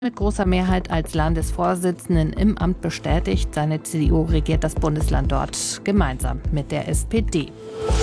mit großer Mehrheit als Landesvorsitzenden im Amt bestätigt. Seine CDU regiert das Bundesland dort gemeinsam mit der SPD.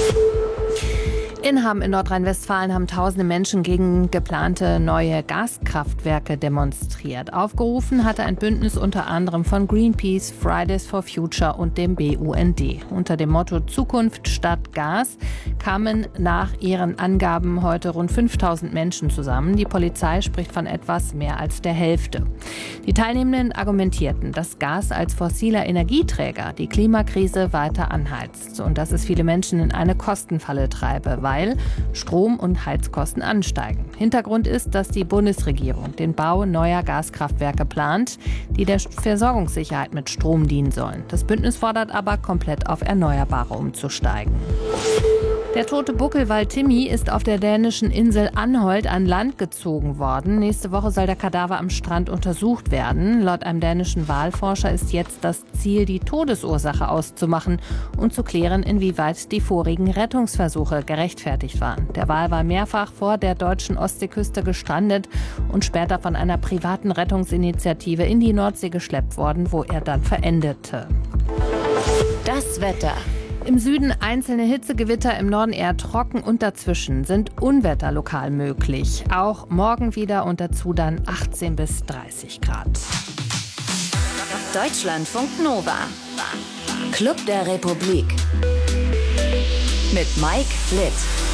In Hamm in Nordrhein-Westfalen haben tausende Menschen gegen geplante neue Gaskraftwerke demonstriert. Aufgerufen hatte ein Bündnis unter anderem von Greenpeace, Fridays for Future und dem BUND. Unter dem Motto Zukunft statt Gas kamen nach ihren Angaben heute rund 5000 Menschen zusammen. Die Polizei spricht von etwas mehr als der Hälfte. Die Teilnehmenden argumentierten, dass Gas als fossiler Energieträger die Klimakrise weiter anheizt und dass es viele Menschen in eine Kostenfalle treibe, weil Strom- und Heizkosten ansteigen. Hintergrund ist, dass die Bundesregierung den Bau neuer Gaskraftwerke plant, die der Versorgungssicherheit mit Strom dienen sollen. Das Bündnis fordert aber, komplett auf Erneuerbare umzusteigen. Der tote Buckelwal Timmy ist auf der dänischen Insel Anholt an Land gezogen worden. Nächste Woche soll der Kadaver am Strand untersucht werden. Laut einem dänischen Walforscher ist jetzt das Ziel, die Todesursache auszumachen und zu klären, inwieweit die vorigen Rettungsversuche gerechtfertigt waren. Der Wal war mehrfach vor der deutschen Ostseeküste gestrandet und später von einer privaten Rettungsinitiative in die Nordsee geschleppt worden, wo er dann verendete. Das Wetter. Im Süden einzelne Hitzegewitter, im Norden eher trocken und dazwischen sind Unwetter lokal möglich. Auch morgen wieder und dazu dann 18 bis 30 Grad. Deutschlandfunk Nova. Club der Republik. Mit Mike Litt.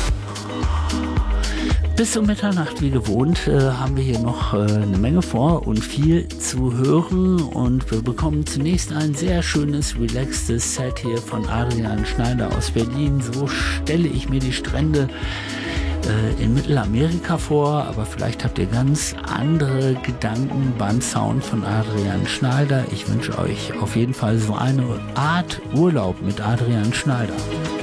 Bis um Mitternacht wie gewohnt haben wir hier noch eine Menge vor und viel zu hören. Und wir bekommen zunächst ein sehr schönes, relaxtes Set hier von Adrian Schneider aus Berlin. So stelle ich mir die Strände in Mittelamerika vor, aber vielleicht habt ihr ganz andere Gedanken beim Sound von Adrian Schneider. Ich wünsche euch auf jeden Fall so eine Art Urlaub mit Adrian Schneider.